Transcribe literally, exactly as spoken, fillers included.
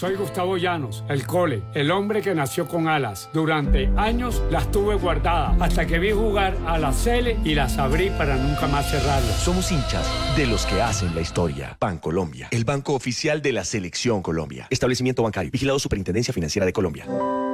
Soy Gustavo Llanos, el Cole, el hombre que nació con alas. Durante años las tuve guardadas hasta que vi jugar a la Cele y las abrí para nunca más cerrarlas. Somos hinchas de los que hacen la historia. Bancolombia, el banco oficial de la Selección Colombia. Establecimiento bancario. Vigilado Superintendencia Financiera de Colombia.